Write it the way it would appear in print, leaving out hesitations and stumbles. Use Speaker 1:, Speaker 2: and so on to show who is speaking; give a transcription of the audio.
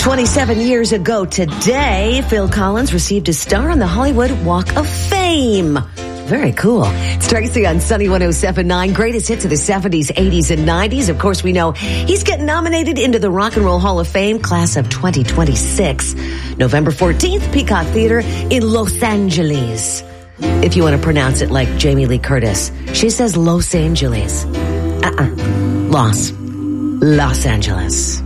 Speaker 1: 27 years ago today, Phil Collins received a star on the Hollywood Walk of Fame. Very cool. It's Tracy on Sunny 107.9. Greatest hits of the 70s, 80s, and 90s. Of course, we know he's getting nominated into the Rock and Roll Hall of Fame class of 2026. November 14th, Peacock Theater in Los Angeles. If you want to pronounce it like Jamie Lee Curtis, she says Los Angeles. Los Angeles.